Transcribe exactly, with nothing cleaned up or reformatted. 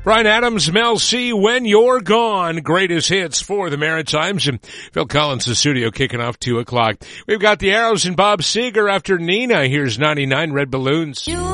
Bryan Adams, Mel C, When You're Gone. Greatest hits for the Maritimes. And Phil Collins, the studio, kicking off two o'clock. We've got the Arrows and Bob Seger after Nina. Here's ninety-nine Red Balloons. You